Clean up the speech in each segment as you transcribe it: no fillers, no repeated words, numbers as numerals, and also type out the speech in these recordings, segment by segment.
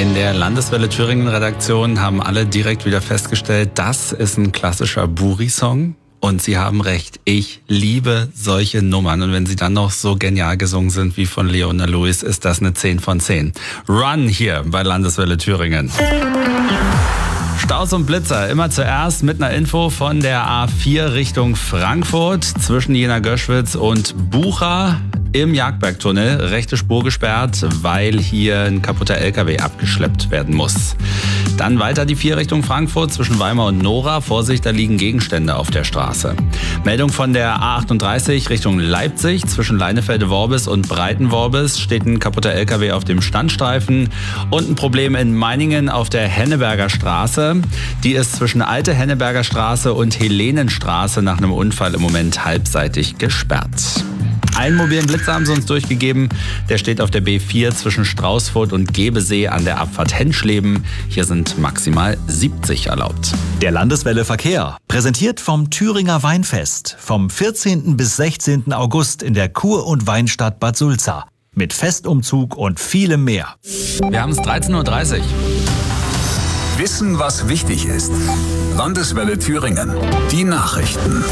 In der Landeswelle Thüringen-Redaktion haben alle direkt wieder festgestellt, das ist ein klassischer Buri-Song. Und sie haben recht, ich liebe solche Nummern. Und wenn sie dann noch so genial gesungen sind wie von Leona Lewis, ist das eine 10 von 10. Run hier bei Landeswelle Thüringen. Staus und Blitzer, immer zuerst mit einer Info von der A4 Richtung Frankfurt zwischen Jena-Göschwitz und Bucha im Jagdbergtunnel. Rechte Spur gesperrt, weil hier ein kaputter LKW abgeschleppt werden muss. Dann weiter die 4 Richtung Frankfurt zwischen Weimar und Nora. Vorsicht, da liegen Gegenstände auf der Straße. Meldung von der A38 Richtung Leipzig zwischen Leinefelde-Worbis und Breitenworbis steht ein kaputter LKW auf dem Standstreifen und ein Problem in Meiningen auf der Henneberger Straße. Die ist zwischen Alte Henneberger Straße und Helenenstraße nach einem Unfall im Moment halbseitig gesperrt. Einen mobilen Blitzer haben sie uns durchgegeben. Der steht auf der B4 zwischen Straußfurt und Gebesee an der Abfahrt Henschleben. Hier sind maximal 70 erlaubt. Der Landeswelle Verkehr, präsentiert vom Thüringer Weinfest. Vom 14. bis 16. August in der Kur- und Weinstadt Bad Sulza. Mit Festumzug und vielem mehr. Wir haben es 13.30 Uhr. Wissen, was wichtig ist. Landeswelle Thüringen. Die Nachrichten.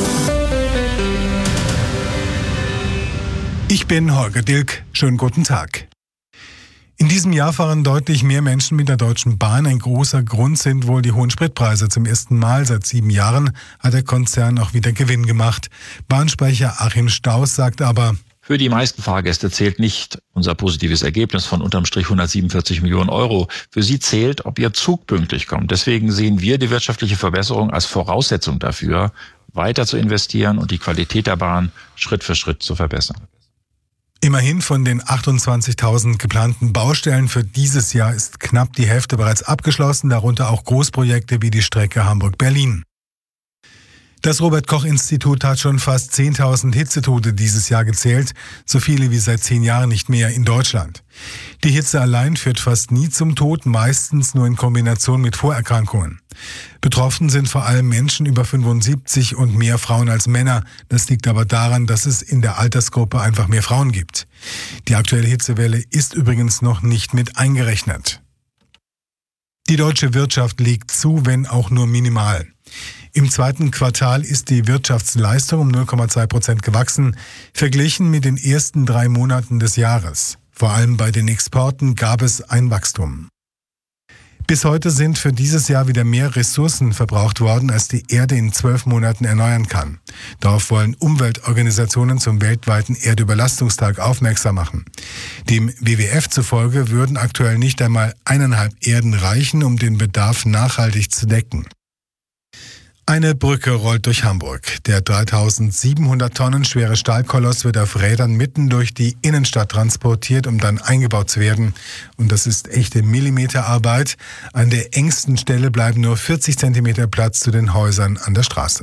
Ich bin Holger Dilk. Schönen guten Tag. In diesem Jahr fahren deutlich mehr Menschen mit der Deutschen Bahn. Ein großer Grund sind wohl die hohen Spritpreise. Zum ersten Mal seit 7 Jahren hat der Konzern auch wieder Gewinn gemacht. Bahnsprecher Achim Staus sagt aber: Für die meisten Fahrgäste zählt nicht unser positives Ergebnis von unterm Strich 147 Millionen Euro. Für sie zählt, ob ihr Zug pünktlich kommt. Deswegen sehen wir die wirtschaftliche Verbesserung als Voraussetzung dafür, weiter zu investieren und die Qualität der Bahn Schritt für Schritt zu verbessern. Immerhin von den 28.000 geplanten Baustellen für dieses Jahr ist knapp die Hälfte bereits abgeschlossen, darunter auch Großprojekte wie die Strecke Hamburg-Berlin. Das Robert-Koch-Institut hat schon fast 10.000 Hitzetote dieses Jahr gezählt, so viele wie seit 10 Jahren nicht mehr in Deutschland. Die Hitze allein führt fast nie zum Tod, meistens nur in Kombination mit Vorerkrankungen. Betroffen sind vor allem Menschen über 75 und mehr Frauen als Männer. Das liegt aber daran, dass es in der Altersgruppe einfach mehr Frauen gibt. Die aktuelle Hitzewelle ist übrigens noch nicht mit eingerechnet. Die deutsche Wirtschaft legt zu, wenn auch nur minimal. Im zweiten Quartal ist die Wirtschaftsleistung um 0,2% gewachsen, verglichen mit den ersten 3 Monaten des Jahres. Vor allem bei den Exporten gab es ein Wachstum. Bis heute sind für dieses Jahr wieder mehr Ressourcen verbraucht worden, als die Erde in 12 Monaten erneuern kann. Darauf wollen Umweltorganisationen zum weltweiten Erdüberlastungstag aufmerksam machen. Dem WWF zufolge würden aktuell nicht einmal 1,5 Erden reichen, um den Bedarf nachhaltig zu decken. Eine Brücke rollt durch Hamburg. Der 3.700 Tonnen schwere Stahlkoloss wird auf Rädern mitten durch die Innenstadt transportiert, um dann eingebaut zu werden. Und das ist echte Millimeterarbeit. An der engsten Stelle bleiben nur 40 Zentimeter Platz zu den Häusern an der Straße.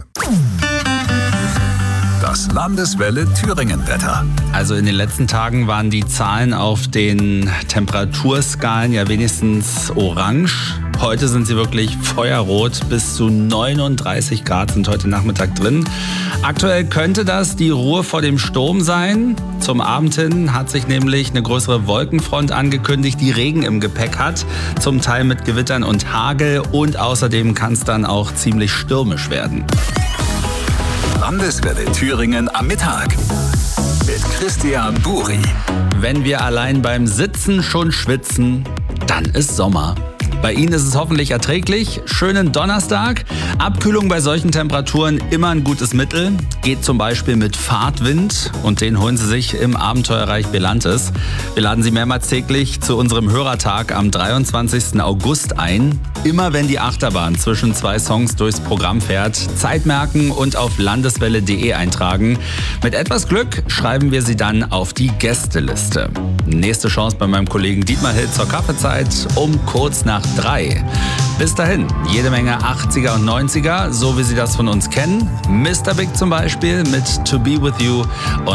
Das Landeswelle Thüringen-Wetter. Also in den letzten Tagen waren die Zahlen auf den Temperaturskalen ja wenigstens orange. Heute sind sie wirklich feuerrot. Bis zu 39 Grad sind heute Nachmittag drin. Aktuell könnte das die Ruhe vor dem Sturm sein. Zum Abend hin hat sich nämlich eine größere Wolkenfront angekündigt, die Regen im Gepäck hat. Zum Teil mit Gewittern und Hagel. Und außerdem kann es dann auch ziemlich stürmisch werden. Landeswelle Thüringen am Mittag mit Christian Buri. Wenn wir allein beim Sitzen schon schwitzen, dann ist Sommer. Bei Ihnen ist es hoffentlich erträglich. Schönen Donnerstag. Abkühlung bei solchen Temperaturen immer ein gutes Mittel. Geht zum Beispiel mit Fahrtwind und den holen Sie sich im Abenteuerreich Belantes. Wir laden Sie mehrmals täglich zu unserem Hörertag am 23. August ein. Immer wenn die Achterbahn zwischen 2 Songs durchs Programm fährt, Zeit merken und auf landeswelle.de eintragen. Mit etwas Glück schreiben wir Sie dann auf die Gästeliste. Nächste Chance bei meinem Kollegen Dietmar Hill zur Kaffeezeit um kurz nach 3. Bis dahin, jede Menge 80er und 90er, so wie Sie das von uns kennen. Mr. Big zum Beispiel mit To Be With You. Und